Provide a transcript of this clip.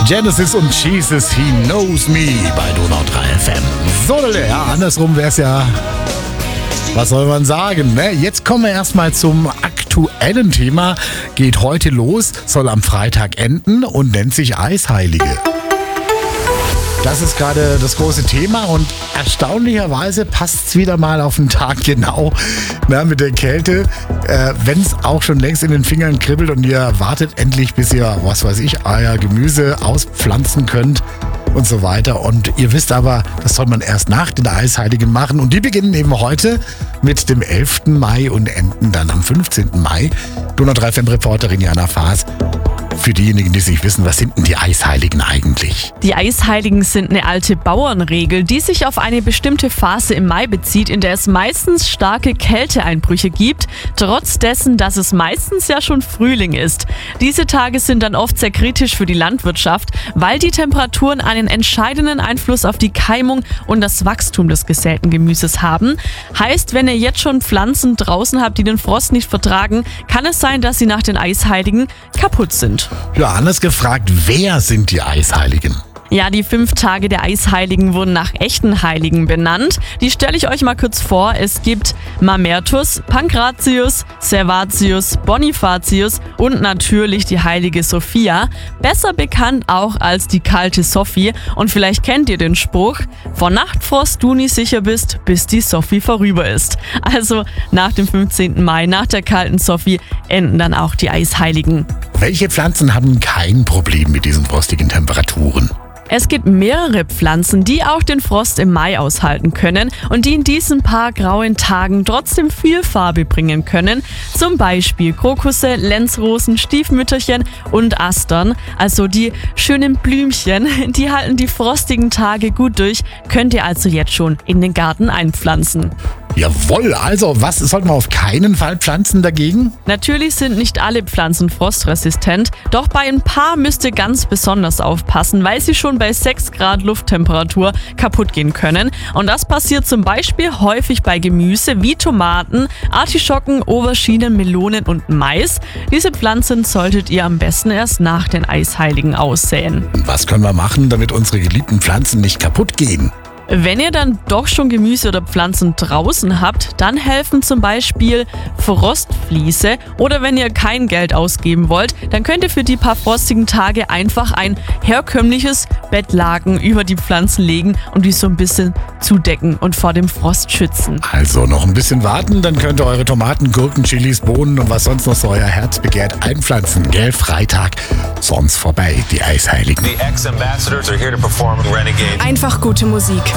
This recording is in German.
Genesis und Jesus, He Knows Me bei Donau 3 FM. So, ja, andersrum wäre es ja, was soll man sagen, ne? Jetzt kommen wir erstmal zum aktuellen Thema. Geht heute los, soll am Freitag enden und nennt sich Eisheilige. Das ist gerade das große Thema und erstaunlicherweise passt es wieder mal auf den Tag genau, mit der Kälte. Wenn es auch schon längst in den Fingern kribbelt und ihr wartet endlich, bis ihr, was weiß ich, Eier, Gemüse auspflanzen könnt und so weiter. Und ihr wisst aber, das soll man erst nach den Eisheiligen machen. Und die beginnen eben heute mit dem 11. Mai und enden dann am 15. Mai. Donau 3 FM-Reporterin Jana Faas. Für diejenigen, die nicht wissen, was sind denn die Eisheiligen eigentlich? Die Eisheiligen sind eine alte Bauernregel, die sich auf eine bestimmte Phase im Mai bezieht, in der es meistens starke Kälteeinbrüche gibt, trotz dessen, dass es meistens ja schon Frühling ist. Diese Tage sind dann oft sehr kritisch für die Landwirtschaft, weil die Temperaturen einen entscheidenden Einfluss auf die Keimung und das Wachstum des gesäten Gemüses haben. Heißt, wenn ihr jetzt schon Pflanzen draußen habt, die den Frost nicht vertragen, kann es sein, dass sie nach den Eisheiligen kaputt sind. Ja, anders gefragt, wer sind die Eisheiligen? Ja, die 5 Tage der Eisheiligen wurden nach echten Heiligen benannt. Die stelle ich euch mal kurz vor. Es gibt Mamertus, Pankratius, Servatius, Bonifatius und natürlich die heilige Sophia. Besser bekannt auch als die kalte Sophie. Und vielleicht kennt ihr den Spruch, vor Nachtfrost du nie sicher bist, bis die Sophie vorüber ist. Also nach dem 15. Mai, nach der kalten Sophie, enden dann auch die Eisheiligen. Welche Pflanzen haben kein Problem mit diesen frostigen Temperaturen? Es gibt mehrere Pflanzen, die auch den Frost im Mai aushalten können und die in diesen paar grauen Tagen trotzdem viel Farbe bringen können. Zum Beispiel Krokusse, Lenzrosen, Stiefmütterchen und Astern. Also die schönen Blümchen, die halten die frostigen Tage gut durch. Könnt ihr also jetzt schon in den Garten einpflanzen. Jawohl, also was sollte man auf keinen Fall pflanzen dagegen? Natürlich sind nicht alle Pflanzen frostresistent, doch bei ein paar müsst ihr ganz besonders aufpassen, weil sie schon bei 6 Grad Lufttemperatur kaputt gehen können. Und das passiert zum Beispiel häufig bei Gemüse wie Tomaten, Artischocken, Auberginen, Melonen und Mais. Diese Pflanzen solltet ihr am besten erst nach den Eisheiligen aussäen. Was können wir machen, damit unsere geliebten Pflanzen nicht kaputt gehen? Wenn ihr dann doch schon Gemüse oder Pflanzen draußen habt, dann helfen zum Beispiel Frostfliese oder wenn ihr kein Geld ausgeben wollt, dann könnt ihr für die paar frostigen Tage einfach ein herkömmliches Bettlaken über die Pflanzen legen und die so ein bisschen zudecken und vor dem Frost schützen. Also noch ein bisschen warten, dann könnt ihr eure Tomaten, Gurken, Chilis, Bohnen und was sonst noch so euer Herz begehrt einpflanzen. Gell, Freitag, sonst vorbei, die Eisheiligen. The ex-ambassadors are here to perform Renegade. Einfach gute Musik.